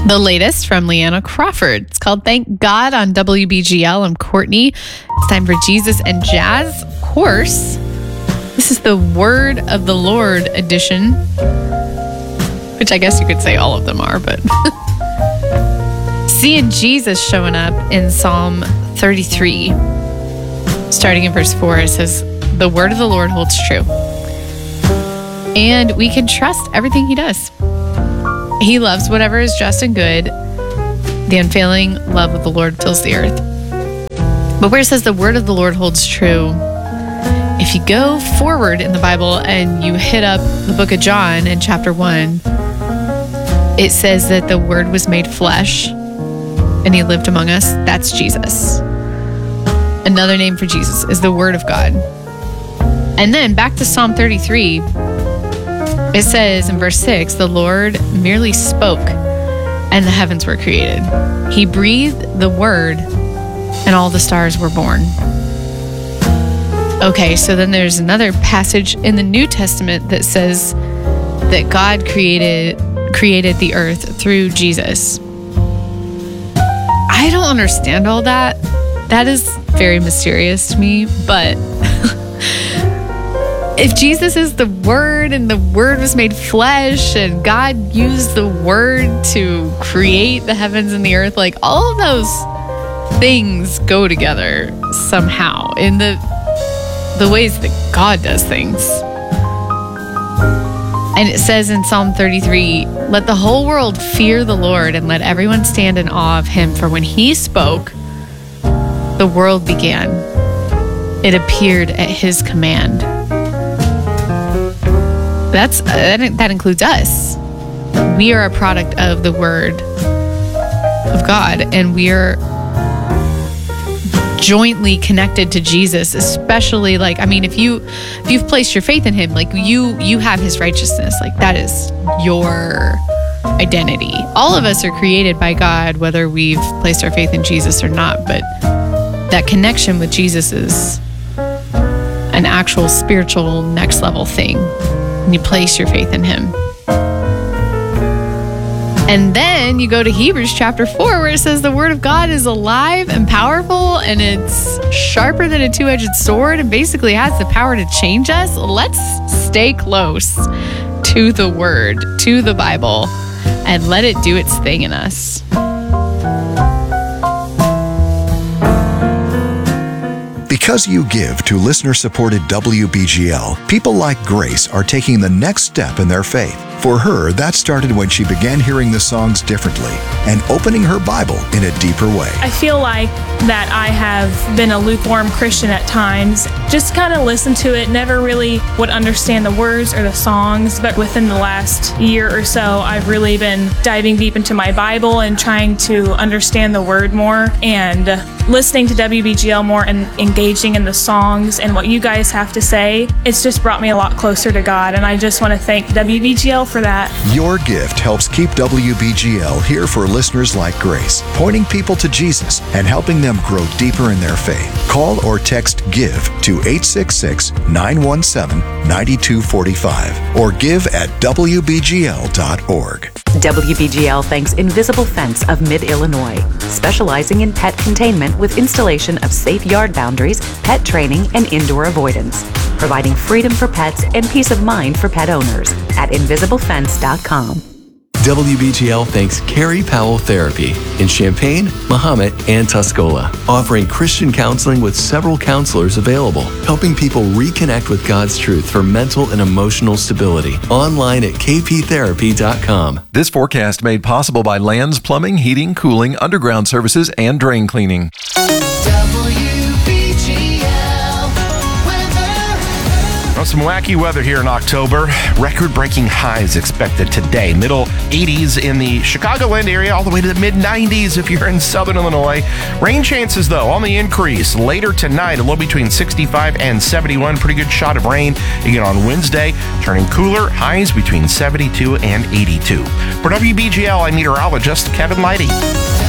The latest from Leanna Crawford. It's called Thank God on WBGL. I'm Courtney. It's time for Jesus and Jazz. Of course, this is the Word of the Lord edition, which I guess you could say all of them are, but seeing Jesus showing up in Psalm 33, starting in verse 4, it says, the word of the Lord holds true, and we can trust everything he does. He loves whatever is just and good. The unfailing love of the Lord fills the earth. But where it says the word of the Lord holds true, if you go forward in the Bible and you hit up the book of John in chapter 1, it says that the word was made flesh and he lived among us. That's Jesus. Another name for Jesus is the Word of God. And then back to Psalm 33, it says in verse 6, the Lord merely spoke and the heavens were created. He breathed the word and all the stars were born. Okay, so then there's another passage in the New Testament that says that God created the earth through Jesus. I don't understand all that. That is very mysterious to me, but if Jesus is the Word and the Word was made flesh and God used the Word to create the heavens and the earth, like all of those things go together somehow in the ways that God does things. And it says in Psalm 33, let the whole world fear the Lord and let everyone stand in awe of him. For when he spoke, the world began. It appeared at his command. That includes us. We are a product of the Word of God, and we are jointly connected to Jesus, especially if you've placed your faith in him, like you have his righteousness, like that is your identity. All of us are created by God, whether we've placed our faith in Jesus or not, but that connection with Jesus is an actual spiritual next level thing. And you place your faith in him. And then you go to Hebrews chapter 4, where it says the word of God is alive and powerful, and it's sharper than a two-edged sword, and basically has the power to change us. Let's stay close to the word, to the Bible, and let it do its thing in us. Because you give to listener-supported WBGL, people like Grace are taking the next step in their faith. For her, that started when she began hearing the songs differently and opening her Bible in a deeper way. I feel like that I have been a lukewarm Christian at times. Just kind of listened to it, never really would understand the words or the songs. But within the last year or so, I've really been diving deep into my Bible and trying to understand the Word more, and listening to WBGL more and engaging in the songs and what you guys have to say. It's just brought me a lot closer to God, and I just want to thank WBGL for that. Your gift helps keep WBGL here for listeners like Grace, pointing people to Jesus and helping them grow deeper in their faith. Call or text GIVE to 866-917-9245 or give at WBGL.org. WBGL thanks Invisible Fence of Mid-Illinois, specializing in pet containment with installation of safe yard boundaries, pet training, and indoor avoidance, providing freedom for pets and peace of mind for pet owners at invisiblefence.com. WBGL thanks Carrie Powell Therapy in Champaign, Mahomet, and Tuscola, offering Christian counseling with several counselors available, helping people reconnect with God's truth for mental and emotional stability. Online at kptherapy.com. This forecast made possible by Lands Plumbing, Heating, Cooling, Underground Services, and Drain Cleaning. Well, some wacky weather here in October. Record-breaking highs expected today. Middle 80s in the Chicagoland area, all the way to the mid-90s if you're in southern Illinois. Rain chances, though, on the increase. Later tonight, a low between 65 and 71. Pretty good shot of rain again on Wednesday. Turning cooler, highs between 72 and 82. For WBGL, I'm meteorologist Kevin Leidy.